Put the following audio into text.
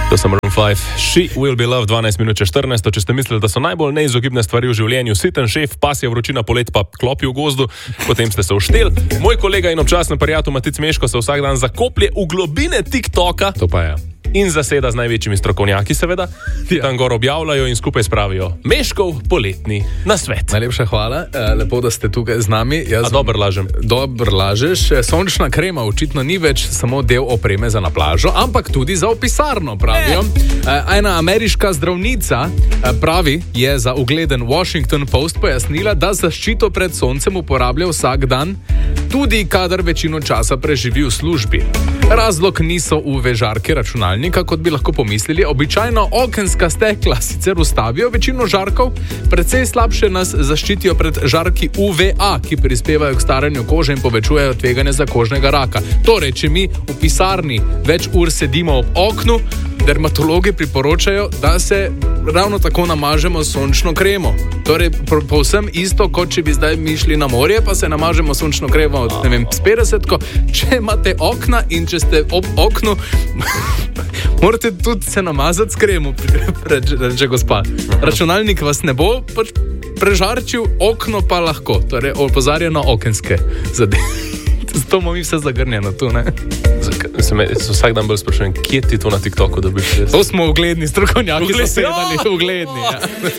To sem Maroon 5. She will be loved 12 minut 14. Če ste mislili, da so najbolj neizogibne stvari v življenju siten šef, pasja vročina, polet pa klopi v gozdu, potem ste se uštel. Moj kolega in občasni prijatelj Matic Meško se vsak dan zakoplje v globine TikToka. To pa je. In zaseda z največjimi strokovnjaki, seveda, ki tam gor objavljajo in skupaj spravijo Meškov poletni nasvet. Najlepša hvala, lepo, da ste tukaj z nami. Dobro lažem. Dobro lažeš. Sončna krema očitno ni več samo del opreme za na plažo, ampak tudi za v pisarno, pravijo. Ena ameriška zdravnica pravi, je za ugleden Washington Post pojasnila, da zaščito pred soncem uporablja vsak dan, tudi kadar večino časa preživi v službi. Razlog niso UV žarke računalnika, kot bi lahko pomislili. Običajno okenska stekla sicer ustavijo večino žarkov, precej slabše nas zaščitijo pred žarki UVA, ki prispevajo k staranju kože in povečujejo tveganje za kožnega raka. Torej, če mi v pisarni več ur sedimo ob oknu, dermatologi priporočajo, da se ravno tako namažemo sončno kremo. Torej, povsem isto, kot če bi zdaj mi šli na morje, pa se namažemo sončno kremo, ne vem, s 50-ko. Če imate okna in če ste ob oknu, morate tudi se namazati s kremo, reče gospa. Računalnik vas ne bo prežarčil, okno pa lahko. Torej, opozarja na okenske zadeve. Zato imamo mi vse zagrnjeno tu, ne? Se vsak dan bolj sprašujem, kje ti to na TikToku dobiš? To smo ugledni strokovnjaki, so sedali ugledni. Ja.